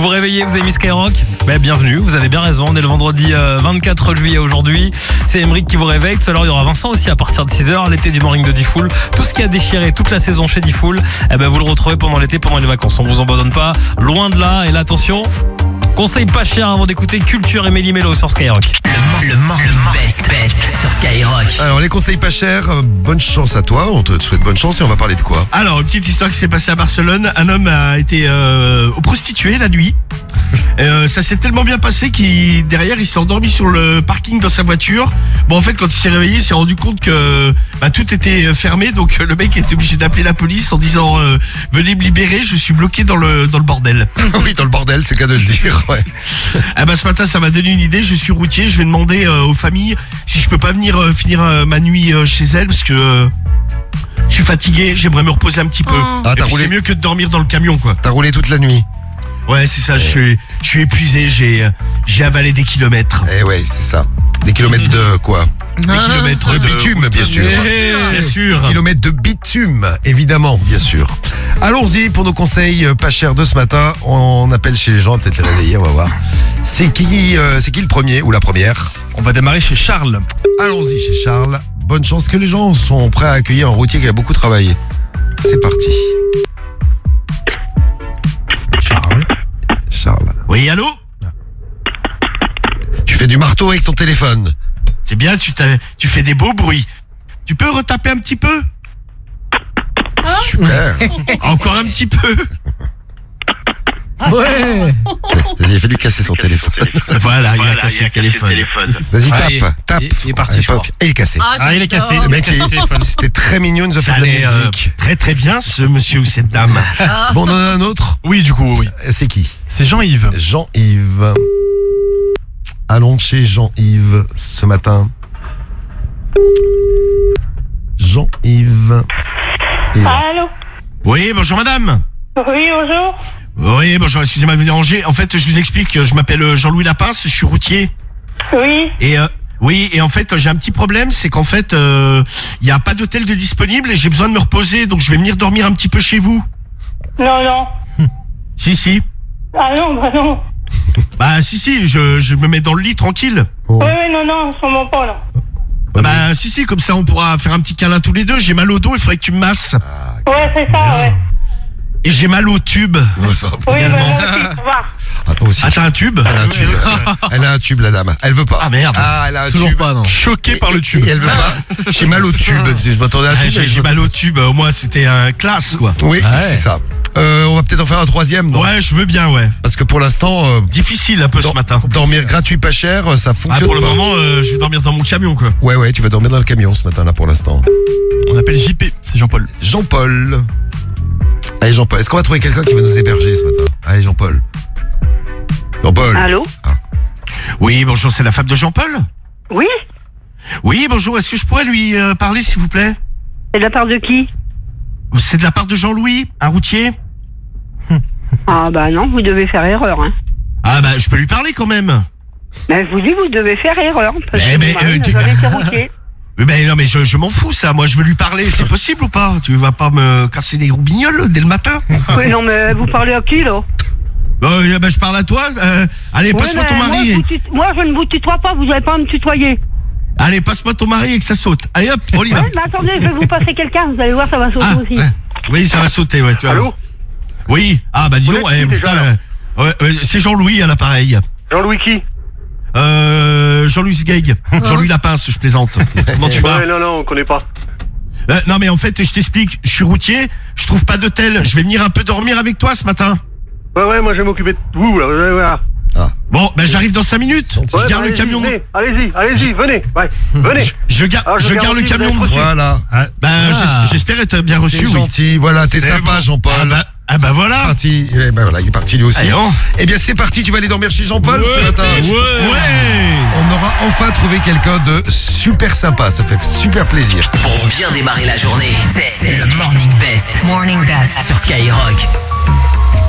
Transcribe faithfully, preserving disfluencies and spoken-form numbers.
vous réveillez, vous avez mis Skyrock, bah, bienvenue, vous avez bien raison. On est le vendredi euh, vingt-quatre juillet aujourd'hui. C'est Emeric qui vous réveille. Tout à l'heure, il y aura Vincent aussi à partir de six heures. L'été du morning de Diffoul. Tout ce qui a déchiré toute la saison chez Diffoul, eh ben, vous le retrouvez pendant l'été, pendant les vacances. On vous abandonne pas, loin de là. Et là, attention, conseil pas cher avant d'écouter Culture et Méli Mélo sur Skyrock. Le, le morning best, best sur Skyrock. Alors les conseils pas chers, euh, bonne chance à toi, on te souhaite bonne chance et on va parler de quoi? Alors, une petite histoire qui s'est passée à Barcelone. Un homme a été euh, prostitué la nuit. Euh, ça s'est tellement bien passé qu'il derrière il s'est endormi sur le parking dans sa voiture. Bon, en fait, quand il s'est réveillé, il s'est rendu compte que bah, tout était fermé. Donc le mec était obligé d'appeler la police en disant euh, venez me libérer, je suis bloqué dans le dans le bordel. Oui, dans le bordel, c'est le cas de le dire. Ouais. Ah bah ce matin, ça m'a donné une idée. Je suis routier, je vais demander euh, aux familles si je peux pas venir euh, finir euh, ma nuit euh, chez elles parce que euh, je suis fatigué, j'aimerais me reposer un petit peu. Ah, Et t'as puis, roulé- c'est mieux que de dormir dans le camion, quoi. T'as roulé toute la nuit. Ouais, c'est ça. Je suis, je suis épuisé. J'ai, euh, j'ai avalé des kilomètres. Eh ouais, c'est ça. Des kilomètres de quoi? Des kilomètres De de bitume, bien sûr. Bien sûr. Kilomètres de bitume, évidemment, bien sûr. Allons-y pour nos conseils euh, pas chers de ce matin. On appelle chez les gens, peut-être les réveiller, on va voir. C'est qui, euh, c'est qui le premier ou la première? On va démarrer chez Charles. Allons-y chez Charles. Bonne chance, que les gens sont prêts à accueillir un routier qui a beaucoup travaillé. C'est parti. Charles. Charles. Oui, allô? Tu fais du marteau avec ton téléphone. C'est bien, tu, t'as- tu fais des beaux bruits. Tu peux retaper un petit peu? Super. Encore un petit peu. Ouais. Vas-y, il a fallu casser son téléphone. Voilà, il a cassé le téléphone. Vas-y, Ah, tape, il- tape. il- il est parti, Allez, je crois. Et il est cassé. Ah, il est cassé. Le mec, il- c'était très mignon, il nous a Ça fait de allait la euh, musique. très très bien, ce monsieur ou cette dame. Bon, on en a un autre. Oui, du coup, oui. C'est qui? C'est Jean-Yves. Jean-Yves. Allons chez Jean-Yves ce matin. Jean-Yves. Il est là. Allô? Oui, bonjour madame. Oui, bonjour. Oui, bonjour, excusez-moi de vous déranger. En fait, je vous explique, je m'appelle Jean-Louis Lapince, je suis routier. Oui. Et euh, oui, et en fait, j'ai un petit problème, c'est qu'en fait, il euh, n'y a pas d'hôtel de disponible et j'ai besoin de me reposer, donc je vais venir dormir un petit peu chez vous. Non, non. Si, si. Ah non, bah non. Bah si, si, je, je me mets dans le lit tranquille. Oh. Oui, oui, non, non, sûrement pas, là. Bah si, si, comme ça on pourra faire un petit câlin tous les deux. J'ai mal au dos, il faudrait que tu me masses. Ouais, c'est ça, ouais. Et j'ai mal au tube. Oui, bah Également. moi aussi, au revoir. Ah, toi aussi. Ah, t'as un tube? Elle a un tube. Elle a un tube, la dame. Elle veut pas. Ah, merde. Ah, elle a un Toujours tube. pas, non. Choqué Et- par le tube. Et elle veut pas. J'ai mal au tube. Je m'attendais à Ah, tout. j'ai mais je- j'ai mal au tube, au moins c'était un classe quoi. Oui, Ah ouais. c'est ça. Euh, on va peut-être en faire un troisième, non? Ouais, je veux bien, ouais. Parce que pour l'instant, euh, Difficile un peu ce dor- matin. dormir gratuit, pas cher, ça Ah, fonctionne. pour le pas. moment, euh, je vais dormir dans mon camion quoi. Ouais, ouais, tu vas dormir dans le camion ce matin, là, pour l'instant. On appelle J P, c'est Jean-Paul. Jean-Paul. Allez, Jean-Paul. Est-ce qu'on va trouver quelqu'un qui va nous héberger ce matin? Allez, Jean-Paul. Jean-Paul. Allô? Oui, bonjour, c'est la femme de Jean-Paul? Oui? Oui, bonjour, est-ce que je pourrais lui euh, parler s'il vous plaît? C'est de la part de qui? C'est de la part de Jean-Louis, un routier? Ah bah non, vous devez faire erreur, hein. Ah bah, je peux lui parler quand même. Mais je vous dis, vous devez faire erreur. Parce Mais- que mais, mon mari euh, n'a tu- jamais été routier. Oui, ben non, mais je, je m'en fous ça, moi je veux lui parler, c'est possible ou pas? Tu vas pas me casser les roubignoles dès le matin? Oui, non, mais vous parlez à qui, là? Euh, ben, je parle à toi, euh, allez, Oui, passe-moi mais ton moi, mari. je vous tut- moi, je ne vous tutoie pas, vous n'avez pas à me tutoyer. Allez, passe-moi ton mari et que ça saute. Allez hop, on y va. Ouais, mais attendez, je vais vous passer quelqu'un, vous allez voir, ça va sauter Ah, aussi. ouais. Oui, ça va sauter, ouais. Tu vas Allô? voir. Oui. Ah bah dis Vous donc, êtes eh, qui, déjà, putain, là euh, ouais, ouais, c'est Jean-Louis à l'appareil. Jean-Louis qui? Euh, Jean-Louis Gag. Jean-Louis Lapince, je plaisante. Comment tu vas? Ouais, non, non, on connaît pas. Euh, Non mais en fait, je t'explique, je suis routier, je trouve pas d'hôtel, je vais venir un peu dormir avec toi ce matin. Ouais, ouais, moi je vais m'occuper de vous, là, ouais, voilà. Bon, ben j'arrive dans cinq minutes. Je Ouais, garde le allez-y, camion. venez, Allez-y, allez-y, venez, ouais, venez. Je, je garde, Ah, je je garde garde le aussi, vous camion. êtes reçu. Voilà. Ben Ah. j'es- j'espère être bien reçu. C'est Oui. gentil. Voilà, t'es C'est sympa, bon. Jean-Paul. Ah bah, ah bah voilà. Parti. Eh ben voilà, il est parti lui aussi. Allez, on. Eh bien, c'est parti. Tu vas aller dormir chez Jean-Paul ce matin. Ouais. On aura enfin trouvé quelqu'un de super sympa. Ça fait super plaisir. Pour bien démarrer la journée, c'est le morning best. Morning best sur Skyrock.